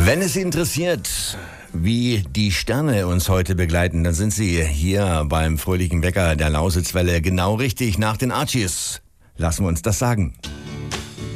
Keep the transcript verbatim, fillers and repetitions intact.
Wenn es Sie interessiert, wie die Sterne uns heute begleiten, dann sind Sie hier beim fröhlichen Wecker der Lausitzwelle genau richtig nach den Archies. Lassen wir uns das sagen.